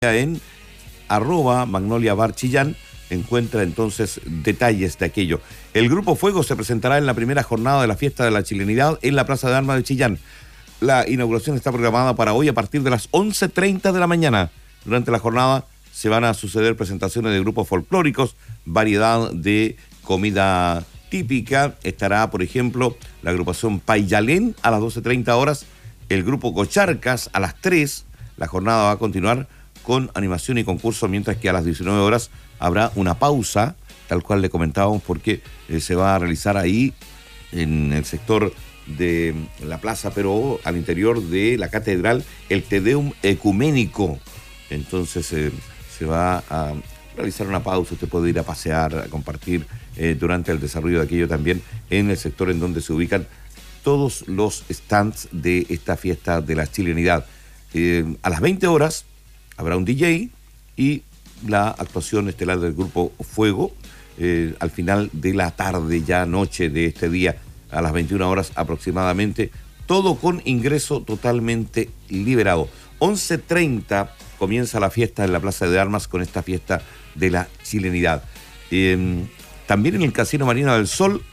en @MagnoliaBarChillán encuentra entonces detalles de aquello. El Grupo Fuego se presentará en la primera jornada de la Fiesta de la Chilenidad en la Plaza de Armas de Chillán. La inauguración está programada para hoy a partir de las 11:30 de la mañana. Durante la jornada se van a suceder presentaciones de grupos folclóricos, variedad de comida típica. Estará, por ejemplo, la agrupación Payalén a las 12:30 horas, el grupo Cocharcas a las 3. La jornada va a continuar con animación y concurso, mientras que a las 19 horas habrá una pausa, tal cual le comentábamos, porque se va a realizar ahí en el sector de la plaza, pero al interior de la catedral, el Te Deum ecuménico. Entonces se va a realizar una pausa, usted puede ir a pasear, a compartir durante el desarrollo de aquello también en el sector en donde se ubican todos los stands de esta fiesta de la chilenidad. A las 20 horas habrá un DJ y la actuación estelar del Grupo Fuego al final de la tarde, ya noche de este día, a las 21 horas aproximadamente, todo con ingreso totalmente liberado. 11:30 comienza la fiesta en la Plaza de Armas con esta fiesta de la chilenidad. También en el Casino Marina del Sol